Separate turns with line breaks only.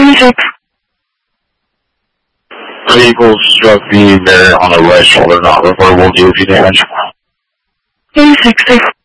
86.
Vehicle struck the mirror on the right shoulder, not reportable due to damage.
86.